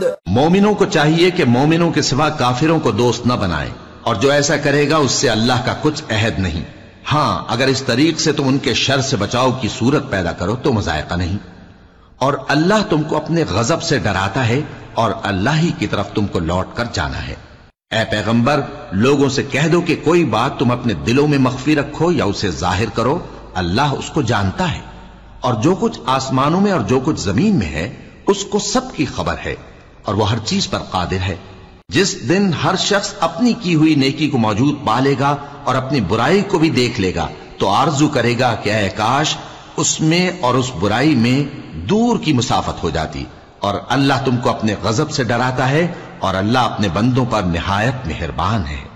मोमिनों को चाहिए कि मोमिनों के सिवा काफिरों को दोस्त न बनाएं, और जो ऐसा करेगा उससे अल्लाह का कुछ अहद नहीं। हां, अगर इस तरीक से तुम उनके शर से बचाव की सूरत पैदा करो तो मजायका नहीं। और अल्लाह तुमको अपने गजब से डराता है और अल्लाह ही की तरफ तुमको लौट कर जाना है। ऐ पैगंबर, लोगों से कह दो कि कोई बात तुम अपने दिलों में मख्फी रखो या उसे जाहिर करो, अल्लाह उसको जानता है। और जो कुछ आसमानों में और जो कुछ जमीन में है उसको सबकी खबर है, और वह हर चीज पर कादिर है। जिस दिन हर शख्स अपनी की हुई नेकी को मौजूद पा लेगा और अपनी बुराई को भी देख लेगा तो आरजू करेगा कि ऐ काश उसमें और उस बुराई में दूर की मुसाफत हो जाती। और अल्लाह तुमको अपने गजब से डराता है और अल्लाह अपने बंदों पर निहायत मेहरबान है।